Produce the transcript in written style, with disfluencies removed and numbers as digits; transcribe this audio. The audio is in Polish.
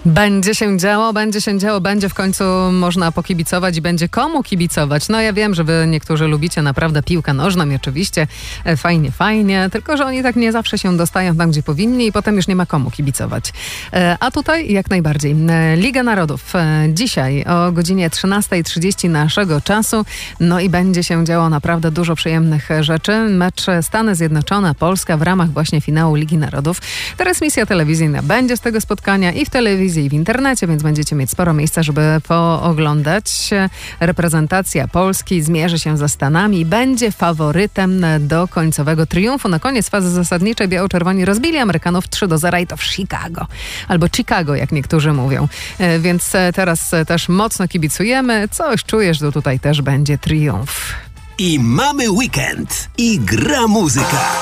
Będzie się działo, będzie w końcu można pokibicować i będzie komu kibicować. No ja wiem, że wy niektórzy lubicie naprawdę piłkę nożną i oczywiście fajnie, tylko że oni tak nie zawsze się dostają tam, gdzie powinni i potem już nie ma komu kibicować. A tutaj jak najbardziej. Liga Narodów dzisiaj o godzinie 13:30 naszego czasu. No i będzie się działo naprawdę dużo przyjemnych rzeczy. Mecz Stany Zjednoczone-Polska w ramach właśnie finału Ligi Narodów. Transmisja telewizyjna będzie z tego spotkania i w telewizji, i w internecie, więc będziecie mieć sporo miejsca, żeby pooglądać. Reprezentacja Polski zmierzy się ze Stanami i będzie faworytem do końcowego triumfu. Na koniec fazy zasadniczej biało-czerwoni rozbili Amerykanów 3-0 i to w Chicago. Albo Chicago, jak niektórzy mówią. Więc teraz też mocno kibicujemy. Coś czujesz, że tutaj też będzie triumf. I mamy weekend. I gra muzyka.